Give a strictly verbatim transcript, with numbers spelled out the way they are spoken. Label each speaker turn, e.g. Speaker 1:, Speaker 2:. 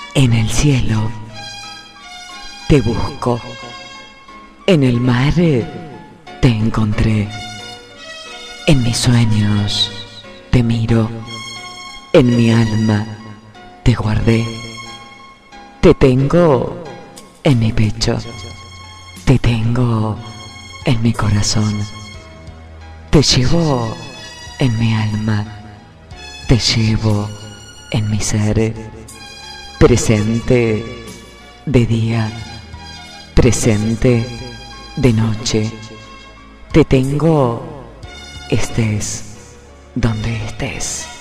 Speaker 1: En el cielo te busco, en el mar te encontré, en mis sueños te miro, en mi alma te guardé. Te tengo en mi pecho, te tengo en mi corazón, te llevo en mi alma, te llevo en mi ser, presente de día, presente de noche. Te tengo estés donde estés.